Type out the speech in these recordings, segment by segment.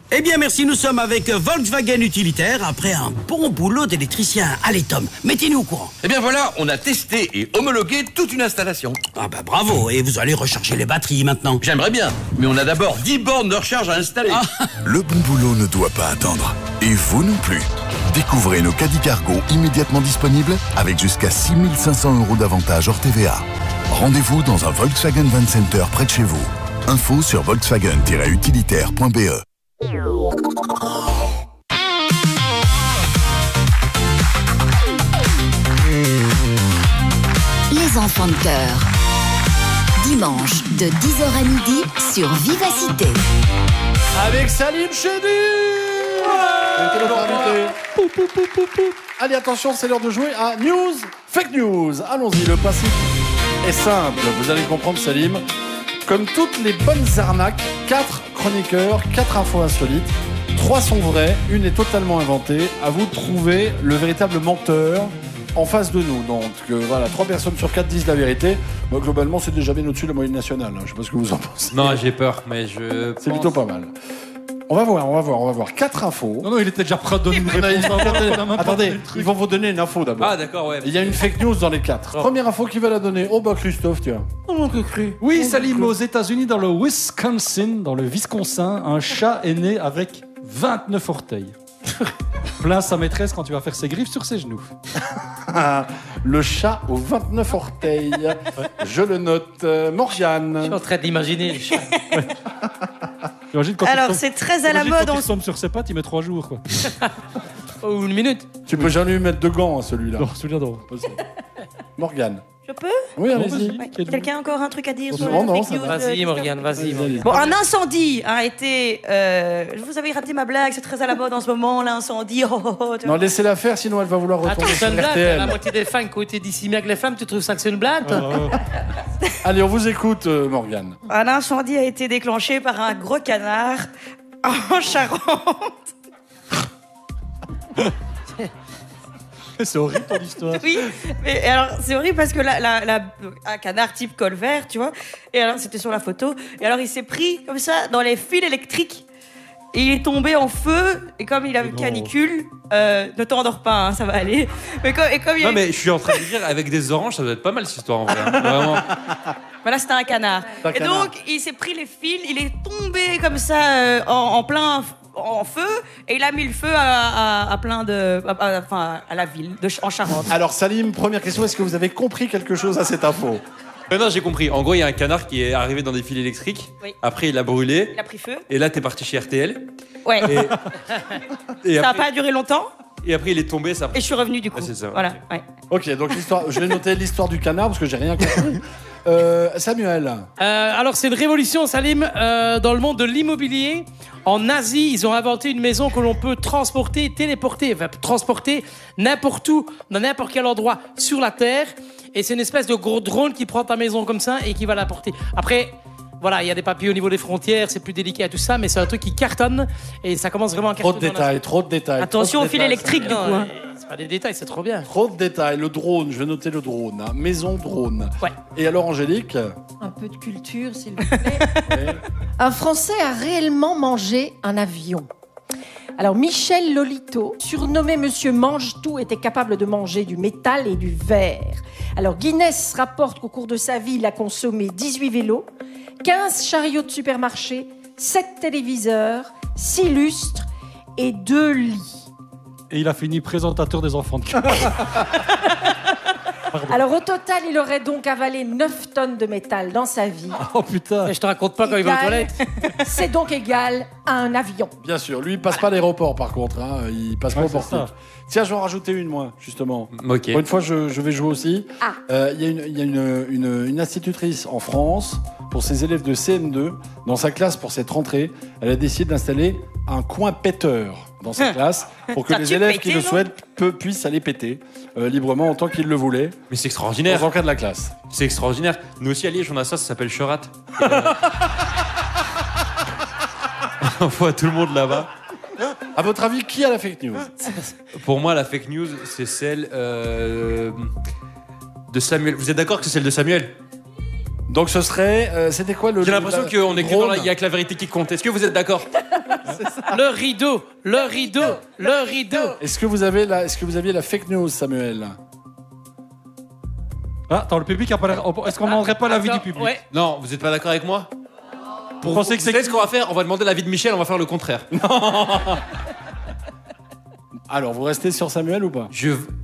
Eh bien, merci, nous sommes avec Volkswagen Utilitaire après un bon boulot d'électricien. Allez, Tom, mettez-nous au courant. Eh bien voilà, on a testé et homologué toute une installation. Ah bah bravo, et vous allez recharger les batteries maintenant. J'aimerais bien, mais on a d'abord 10 bornes de recharge à installer. Le bon boulot ne doit pas attendre. Et vous non plus. Découvrez nos caddies cargo immédiatement disponibles avec jusqu'à 6 500 € d'avantages hors TVA. Rendez-vous dans un Volkswagen Van Center près de chez vous. Info sur volkswagen-utilitaire.be. Les enfants de cœur. Dimanche de 10h à midi sur Vivacité. Avec Salim Chedi. Allez, attention, c'est l'heure de jouer à News, Fake News. Allons-y, le principe est simple. Vous allez comprendre, Salim. Comme toutes les bonnes arnaques, 4 chroniqueurs, 4 infos insolites. 3 sont vraies, une est totalement inventée. À vous de trouver le véritable menteur en face de nous. Donc voilà, 3 personnes sur 4 disent la vérité. Moi, globalement, c'est déjà bien au-dessus de la moyenne nationale. Je sais pas ce que vous en pensez. Non, j'ai peur, mais c'est plutôt pas mal. On va voir. 4 infos. Non, il était déjà prêt à donner une réponse. Attendez, ils vont vous donner une info d'abord. Ah, d'accord, ouais. Il y a une fake news dans les 4. Oh. Première info, qui va la donner? Oh bah Christophe, tiens. Oui, Salim, aux États-Unis, dans le Wisconsin, un chat est né avec 29 orteils. Plains sa maîtresse quand tu vas faire ses griffes sur ses genoux. Le chat aux 29 orteils. Je le note. Morgiane. Je suis en train d'imaginer les chats. Alors, c'est très à la mode. Quand il tombe sur ses pattes, il met 3 jours. Quoi. Ou une minute. Tu peux jamais lui mettre de gants, celui-là. Non, celui-là, non. Morgane. Je peux? Oui, allez-y. Ouais. Quelqu'un a encore un truc à dire sur non, la fake news? Vas-y, Morgane, vas-y. Bon, un incendie a été... vous avez raté ma blague, c'est très à la mode en ce moment, l'incendie. Non, laissez-la faire, sinon elle va vouloir Attends, retourner c'est sur une blague. RTL. La moitié des fans qui ont été dissimulés avec les femmes, tu trouves ça que c'est une blague, toi? Allez, on vous écoute, Morgane. Un incendie a été déclenché par un gros canard en Charente. C'est horrible ton histoire. Oui, mais alors c'est horrible parce que un canard type colvert, tu vois, et alors c'était sur la photo, et alors il s'est pris comme ça dans les fils électriques, et il est tombé en feu, et comme il avait canicule, ne t'endors pas, hein, ça va aller. Mais Non, mais je suis en train de dire, avec des oranges, ça doit être pas mal cette histoire en vrai. Hein. Vraiment. Voilà, c'était un canard. Et donc il s'est pris les fils, il est tombé comme ça en plein en feu, et il a mis le feu à la ville en Charente. Alors Salim, première question, est-ce que vous avez compris quelque chose à cette info? Non, j'ai compris. En gros, il y a un canard qui est arrivé dans des fils électriques. Oui. Après, il a brûlé. Il a pris feu. Et là, t'es parti chez RTL. Ouais. Et ça n'a après, pas duré longtemps. Et après, il est tombé. Ça... Et je suis revenu du coup. Ah, c'est ça. Voilà. Ouais. Ok, donc l'histoire. Je vais noter l'histoire du canard parce que j'ai rien compris. Samuel. Alors, c'est une révolution, Salim, dans le monde de l'immobilier. En Asie, ils ont inventé une maison que l'on peut transporter, téléporter, transporter n'importe où, dans n'importe quel endroit sur la Terre. Et c'est une espèce de gros drone qui prend ta maison comme ça et qui va la porter. Après, voilà, il y a des papiers au niveau des frontières, c'est plus délicat et tout ça, mais c'est un truc qui cartonne et ça commence vraiment à cartonner. Trop de détails. Attention au fil électrique, du coup. Hein. C'est pas des détails, c'est trop bien. Trop de détails. Le drone, je vais noter le drone. Hein. Maison drone. Ouais. Et alors, Angélique? Un peu de culture, s'il vous plaît. Un Français a réellement mangé un avion. Alors, Michel Lolito, surnommé Monsieur Mange-Tout, était capable de manger du métal et du verre. Alors, Guinness rapporte qu'au cours de sa vie, il a consommé 18 vélos, 15 chariots de supermarché, 7 téléviseurs, 6 lustres et 2 lits. Et il a fini présentateur des enfants de cœur. Alors, au total, il aurait donc avalé 9 tonnes de métal dans sa vie. Oh putain. Mais je te raconte pas quand il va aux toilettes. C'est donc égal à un avion. Bien sûr. Lui, il passe pas à l'aéroport, par contre. Hein. Il passe pas au portique. Tiens, je vais en rajouter une, moi, justement. Ok. Pour une fois, je vais jouer aussi. Il y a une institutrice en France, pour ses élèves de CM2, dans sa classe, pour cette rentrée, elle a décidé d'installer un coin péteur dans sa classe, pour que les élèves qui le souhaitent puissent aller péter librement, autant qu'ils le voulaient. Mais c'est extraordinaire. Dans le cadre de la classe. C'est extraordinaire. Nous aussi, à Liège, on a ça s'appelle Cherat. On voit tout le monde là-bas. À votre avis, qui a la fake news? Pour moi, la fake news, c'est celle de Samuel. Vous êtes d'accord que c'est celle de Samuel? Donc ce serait... c'était quoi le... J'ai l'impression qu'il n'y a que la vérité qui compte. Est-ce que vous êtes d'accord? Le rideau, le rideau, le rideau. Est-ce que vous aviez la fake news, Samuel? Ah, attends, le public a pas l'air... Est-ce qu'on demanderait pas l'avis du public? Ouais. Non, vous n'êtes pas d'accord avec moi? Vous pensez que Vous savez ce qu'on va faire? On va demander l'avis de Michel, on va faire le contraire. Alors, vous restez sur Samuel ou pas?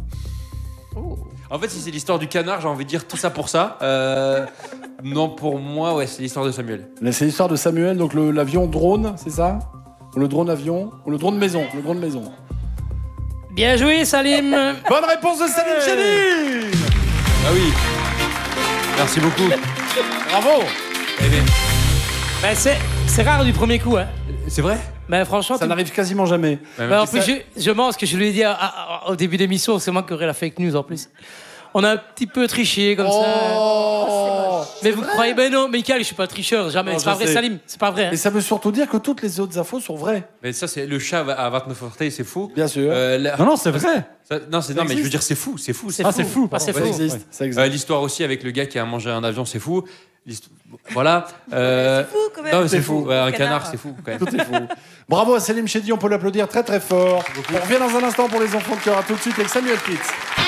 En fait, si c'est l'histoire du canard, j'ai envie de dire tout ça pour ça. Non, pour moi, ouais, c'est l'histoire de Samuel. Là, c'est l'histoire de Samuel, donc l'avion drone, c'est ça? Ou le drone avion? Ou le drone maison? Le drone maison. Bien joué, Salim. Bonne réponse de Salim Chedi. Ah oui. Merci beaucoup. Bravo. Eh bien, Ben, c'est rare du premier coup, hein. c'est vrai? Ben, franchement, Ça n'arrive quasiment jamais. Ben, en plus, je pense que je lui ai dit au début d'émission, c'est moi qui aurais la fake news en plus. On a un petit peu triché comme ça. Mais vous croyez, ben non, Michael, je suis pas tricheur, jamais. Non, C'est pas je vrai, sais. Salim, c'est pas vrai. Hein. Et ça veut surtout dire que toutes les autres infos sont vraies. Mais ça, c'est le chat à 29 orteils, c'est fou. Bien sûr. Non, c'est vrai. Non, mais je veux dire, c'est fou, c'est fou. C'est Ah, c'est fou. Ah, c'est pardon. fou. Ça existe. Ça existe. L'histoire aussi avec le gars qui a mangé un avion, c'est fou. Voilà. C'est fou quand même. Non, mais c'est C'est fou. fou. Ouais, un Canard. canard, c'est fou quand même. Tout est fou. Bravo à Salim Chedi, on peut l'applaudir très très fort. On revient dans un instant pour les enfants de cœur. À tout de suite avec Samuel Pitts.